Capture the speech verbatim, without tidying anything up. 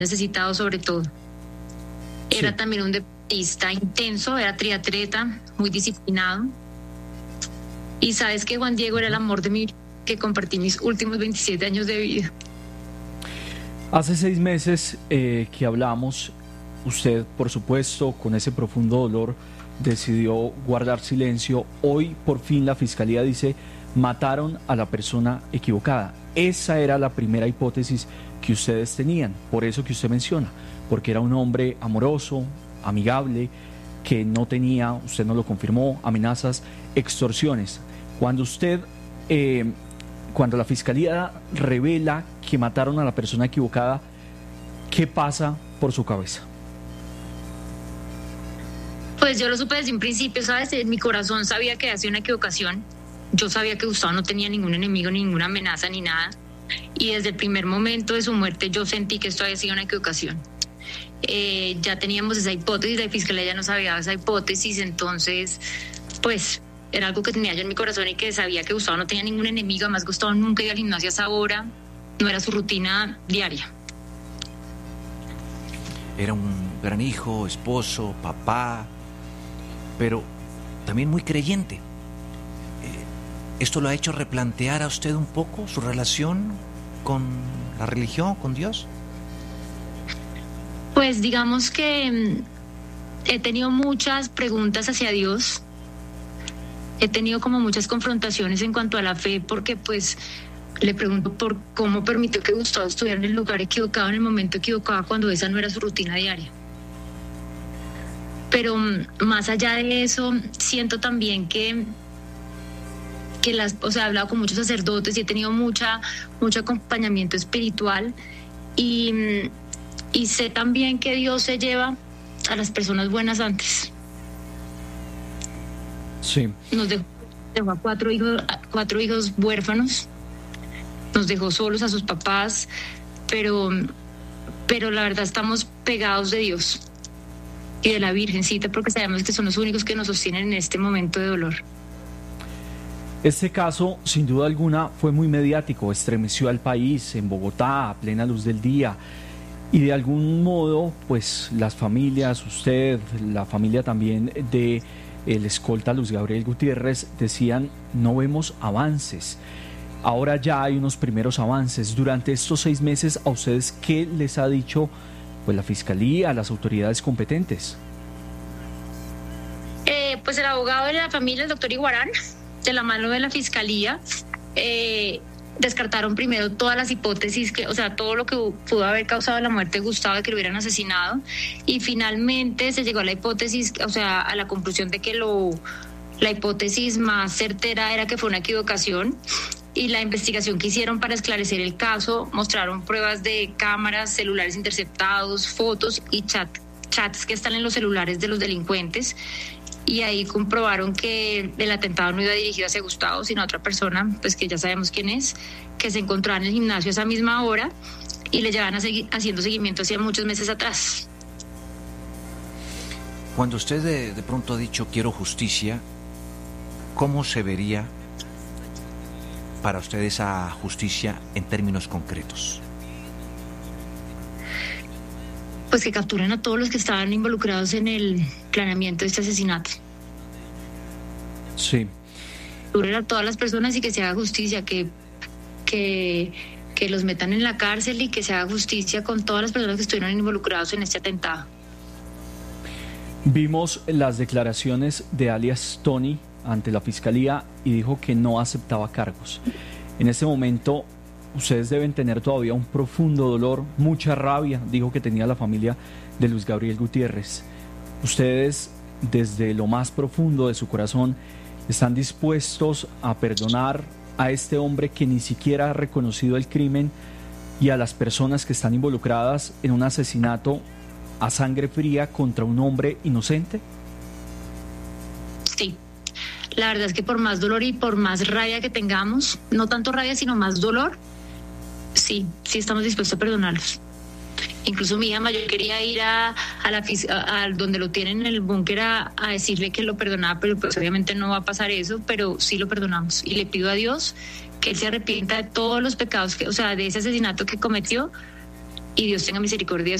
necesitado sobre todo. Era Sí. también un deportista intenso, era triatleta, muy disciplinado. Y sabes que Juan Diego era el amor de mi vida, que compartí mis últimos veintisiete años de vida. Hace seis meses eh, que hablamos, usted, por supuesto, con ese profundo dolor, decidió guardar silencio. Hoy, por fin, la Fiscalía dice, mataron a la persona equivocada. Esa era la primera hipótesis que ustedes tenían, por eso que usted menciona, porque era un hombre amoroso, amigable, que no tenía, usted no lo confirmó, amenazas, extorsiones. Cuando usted, eh, cuando la Fiscalía revela que mataron a la persona equivocada, ¿qué pasa por su cabeza? Pues yo lo supe desde un principio, ¿sabes? En mi corazón sabía que hacía una equivocación. Yo sabía que Gustavo no tenía ningún enemigo, ninguna amenaza, ni nada. Y desde el primer momento de su muerte yo sentí que esto había sido una equivocación. Eh, ya teníamos esa hipótesis, la Fiscalía ya nos había dado esa hipótesis, entonces, pues, era algo que tenía yo en mi corazón y que sabía que Gustavo no tenía ningún enemigo. Además, Gustavo nunca iba al gimnasio a esa hora, no era su rutina diaria. Era un gran hijo, esposo, papá, pero también muy creyente. Eh, ¿Esto lo ha hecho replantear a usted un poco su relación con la religión, con Dios? Pues digamos que mm, he tenido muchas preguntas hacia Dios. He tenido como muchas confrontaciones en cuanto a la fe, porque pues le pregunto por cómo permitió que Gustavo estuviera en el lugar equivocado, en el momento equivocado, cuando esa no era su rutina diaria. Pero mm, más allá de eso, siento también que, que las, o sea, he hablado con muchos sacerdotes y he tenido mucha, mucho acompañamiento espiritual y, mm, y sé también que Dios se lleva a las personas buenas antes. Sí. Nos dejó, dejó a cuatro hijos, a cuatro hijos huérfanos, nos dejó solos a sus papás, pero, pero la verdad estamos pegados de Dios y de la Virgencita, porque sabemos que son los únicos que nos sostienen en este momento de dolor. Este caso, sin duda alguna, fue muy mediático, estremeció al país, en Bogotá, a plena luz del día, y de algún modo, pues las familias, usted, la familia también de el escolta Luis Gabriel Gutiérrez, decían, no vemos avances. Ahora ya hay unos primeros avances. Durante estos seis meses, ¿a ustedes qué les ha dicho pues la Fiscalía, las autoridades competentes? Eh, pues el abogado de la familia, el doctor Iguarán, de la mano de la Fiscalía, eh, descartaron primero todas las hipótesis, que, o sea, todo lo que pudo haber causado la muerte de Gustavo, de que lo hubieran asesinado, y finalmente se llegó a la hipótesis, o sea, a la conclusión de que lo, la hipótesis más certera era que fue una equivocación, y la investigación que hicieron para esclarecer el caso mostraron pruebas de cámaras, celulares interceptados, fotos y chat, chats que están en los celulares de los delincuentes, y ahí comprobaron que el atentado no iba dirigido hacia Gustavo, sino a otra persona, pues que ya sabemos quién es, que se encontraba en el gimnasio a esa misma hora y le llevan a seguir haciendo seguimiento hacía muchos meses atrás. Cuando usted de, de pronto ha dicho quiero justicia, ¿cómo se vería para usted esa justicia en términos concretos? Pues que capturen a todos los que estaban involucrados en el planeamiento de este asesinato. Sí. Capturen a todas las personas y que se haga justicia, que, que, que los metan en la cárcel y que se haga justicia con todas las personas que estuvieron involucrados en este atentado. Vimos las declaraciones de alias Tony ante la Fiscalía y dijo que no aceptaba cargos. En este momento, ustedes deben tener todavía un profundo dolor, mucha rabia, dijo que tenía la familia de Luis Gabriel Gutiérrez. Ustedes, desde lo más profundo de su corazón, están dispuestos a perdonar a este hombre que ni siquiera ha reconocido el crimen y a las personas que están involucradas en un asesinato a sangre fría contra un hombre inocente? Sí. La verdad es que por más dolor y por más rabia que tengamos, no tanto rabia sino más dolor, sí, sí estamos dispuestos a perdonarlos. Incluso mi hija mayor quería ir a, a la a, a donde lo tienen en el búnker a, a decirle que lo perdonaba, pero pues obviamente no va a pasar eso, pero sí lo perdonamos. Y le pido a Dios que él se arrepienta de todos los pecados, que, o sea, de ese asesinato que cometió, y Dios tenga misericordia